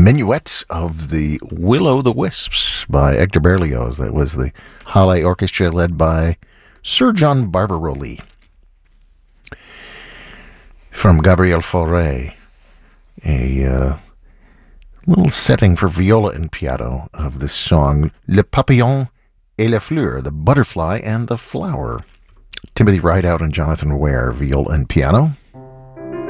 Minuet of the Will-O'-the-Wisps by Hector Berlioz. That was the Halle Orchestra led by Sir John Barbirolli. From Gabriel Fauré, a little setting for viola and piano of this song, Le Papillon et la Fleur, the butterfly and the flower. Timothy Rideout and Jonathan Ware, viola and piano.